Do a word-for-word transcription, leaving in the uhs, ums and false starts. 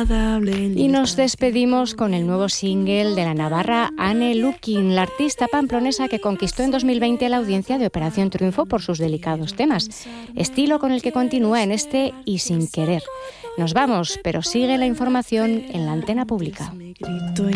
Y nos despedimos con el nuevo single de la navarra Anne Lukin, la artista pamplonesa que conquistó en dos mil veinte la audiencia de Operación Triunfo por sus delicados temas, estilo con el que continúa en este Y sin querer. Nos vamos, pero sigue la información en la antena pública.